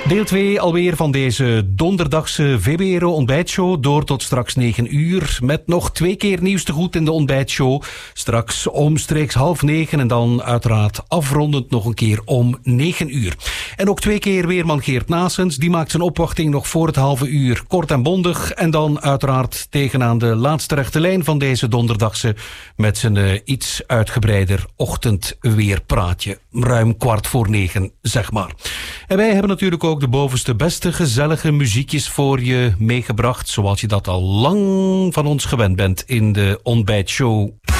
Deel 2 alweer van deze donderdagse VBRO ontbijtshow. Door tot straks 9 uur. Met nog 2 keer nieuws te goed in de ontbijtshow. Straks omstreeks 8:30 en dan uiteraard afrondend nog een keer om 9 uur. En ook 2 keer weerman Geert Naessens. Die maakt zijn opwachting nog voor het halve uur. Kort en bondig. En dan uiteraard tegenaan de laatste rechte lijn van deze donderdagse. Met zijn iets uitgebreider ochtendweerpraatje. Ruim 8:15, zeg maar. En wij hebben natuurlijk ook de bovenste beste gezellige muziekjes voor je meegebracht. Zoals je dat al lang van ons gewend bent in de ontbijtshow.